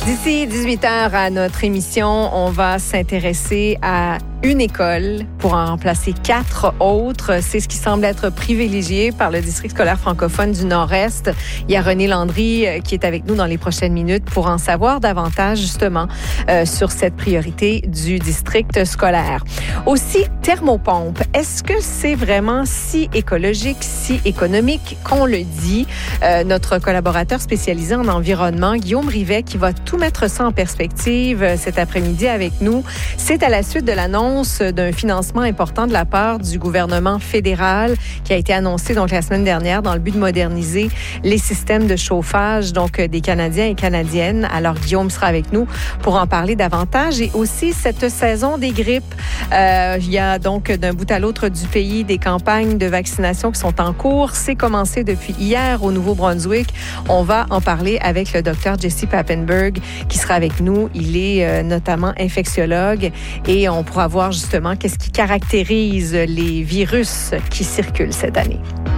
D'ici 18h à notre émission, on va s'intéresser à une école pour en remplacer 4 autres. C'est ce qui semble être privilégié par le district scolaire francophone du Nord-Est. Il y a René Landry qui est avec nous dans les prochaines minutes pour en savoir davantage justement sur cette priorité du district scolaire. Aussi, thermopompe. Est-ce que c'est vraiment si écologique, si économique qu'on le dit? Notre collaborateur spécialisé en environnement, Guillaume Rivet, qui va tout mettre ça en perspective cet après-midi avec nous. C'est à la suite de l'annonce d'un financement important de la part du gouvernement fédéral qui a été annoncé donc la semaine dernière dans le but de moderniser les systèmes de chauffage donc des Canadiens et Canadiennes. Alors Guillaume sera avec nous pour en parler davantage et aussi cette saison des grippes. Il y a donc d'un bout à l'autre du pays des campagnes de vaccination qui sont en cours. C'est commencé depuis hier au Nouveau-Brunswick. On va en parler avec le docteur Jesse Papenburg qui sera avec nous. Il est notamment infectiologue et on pourra voir justement qu'est-ce qui caractérise les virus qui circulent cette année.